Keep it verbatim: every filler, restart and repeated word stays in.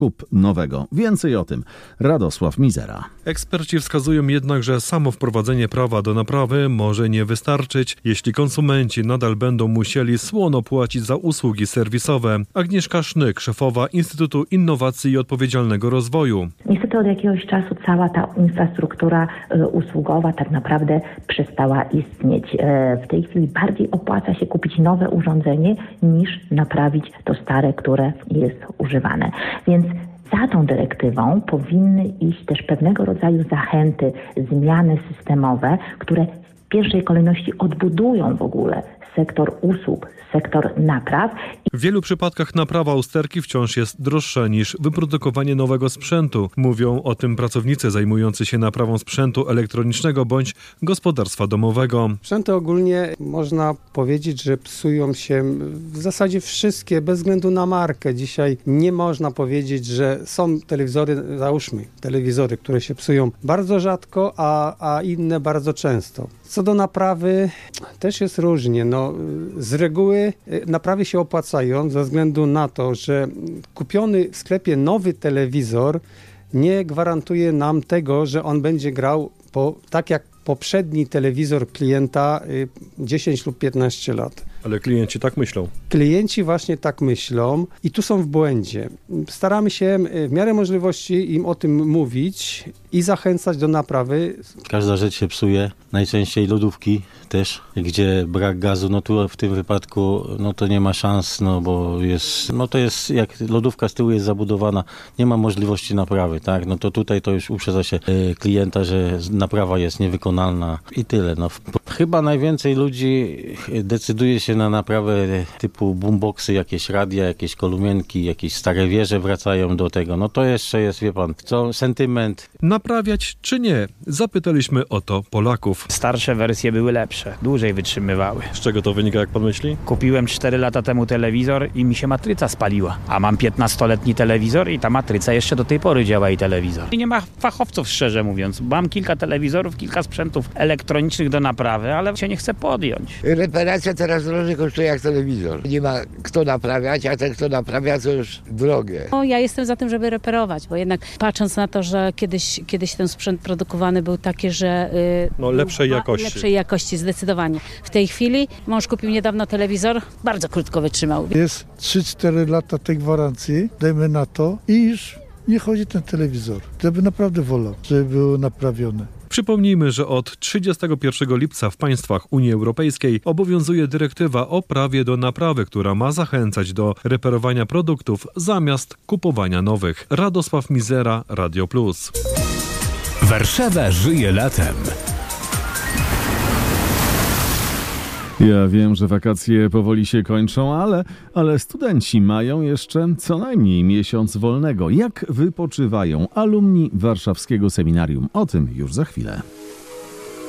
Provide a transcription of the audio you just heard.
kup nowego. Więcej o tym Radosław Mizera. Eksperci wskazują jednak, że samo wprowadzenie prawa do naprawy może nie wystarczyć, jeśli konsumenci nadal będą musieli słono płacić za usługi serwisowe. Agnieszka Sznyk, szefowa Instytutu Innowacji i Odpowiedzialnego Rozwoju. Niestety od jakiegoś czasu cała ta infrastruktura usługowa tak naprawdę przestała istnieć. W tej chwili bardziej opłaca się kupić nowe urządzenie niż naprawić to stare, które jest używane. Więc za tą dyrektywą powinny iść też pewnego rodzaju zachęty, zmiany systemowe, które w pierwszej kolejności odbudują w ogóle sektor usług, sektor napraw. W wielu przypadkach naprawa usterki wciąż jest droższa niż wyprodukowanie nowego sprzętu. Mówią o tym pracownicy zajmujący się naprawą sprzętu elektronicznego bądź gospodarstwa domowego. Sprzęty ogólnie można powiedzieć, że psują się w zasadzie wszystkie, bez względu na markę. Dzisiaj nie można powiedzieć, że są telewizory, załóżmy, telewizory, które się psują bardzo rzadko, a, a inne bardzo często. Co do naprawy też jest różnie. No, z reguły naprawy się opłacają ze względu na to, że kupiony w sklepie nowy telewizor nie gwarantuje nam tego, że on będzie grał po, tak jak poprzedni telewizor klienta dziesięć lub piętnaście lat. Ale klienci tak myślą. Klienci właśnie tak myślą i tu są w błędzie. Staramy się w miarę możliwości im o tym mówić i zachęcać do naprawy. Każda rzecz się psuje, najczęściej lodówki też, gdzie brak gazu, no tu w tym wypadku no to nie ma szans, no bo jest, no to jest jak lodówka z tyłu jest zabudowana, nie ma możliwości naprawy, tak, no to tutaj to już uprzedza się y, klienta, że naprawa jest niewykonalna i tyle, no. Chyba najwięcej ludzi decyduje się na naprawę typu boomboxy, jakieś radia, jakieś kolumienki, jakieś stare wieże wracają do tego, no to jeszcze jest, wie pan, co, sentyment. Naprawiać czy nie? Zapytaliśmy o to Polaków. Starsze wersje były lepsze, dłużej wytrzymywały. Z czego to wynika, jak pan myśli? Kupiłem cztery lata temu telewizor i mi się matryca spaliła. A mam piętnastoletni telewizor i ta matryca jeszcze do tej pory działa i telewizor. I nie ma fachowców, szczerze mówiąc. Mam kilka telewizorów, kilka sprzętów elektronicznych do naprawy, ale się nie chcę podjąć. Reparacja teraz drożej kosztuje jak telewizor. Nie ma kto naprawiać, a ten kto naprawia to już drogie. No, ja jestem za tym, żeby reperować, bo jednak patrząc na to, że kiedyś, kiedyś ten sprzęt produkowany był taki, że... Yy, no lepszej jakości. Lepszej jakości, zdecydowanie. W tej chwili mąż kupił niedawno telewizor, bardzo krótko wytrzymał. Jest trzy cztery lata tej gwarancji, dajmy na to i już nie chodzi ten telewizor. Ja bym naprawdę wolał, żeby było naprawione. Przypomnijmy, że od trzydziestego pierwszego lipca w państwach Unii Europejskiej obowiązuje dyrektywa o prawie do naprawy, która ma zachęcać do reperowania produktów zamiast kupowania nowych. Radosław Mizera, Radio Plus. Warszawa żyje latem. Ja wiem, że wakacje powoli się kończą, ale, ale studenci mają jeszcze co najmniej miesiąc wolnego. Jak wypoczywają alumni Warszawskiego Seminarium? O tym już za chwilę.